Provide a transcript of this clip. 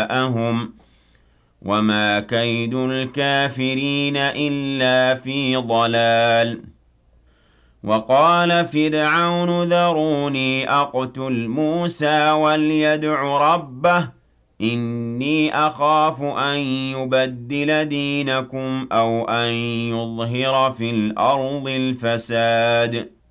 جاءهم وما كيد الكافرين إلا في ضلال وقال فرعون ذروني أقتل موسى وليدع ربه إني أخاف أن يبدل دينكم أو أن يظهر في الأرض الفساد